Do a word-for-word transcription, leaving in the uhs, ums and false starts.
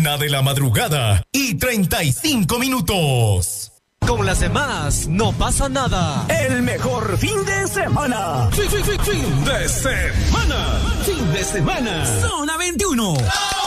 Una de la madrugada y treinta y cinco minutos. Con las demás no pasa nada. El mejor fin de semana. Fin, fin, fin, fin de semana. Fin de semana. Zona veintiuno.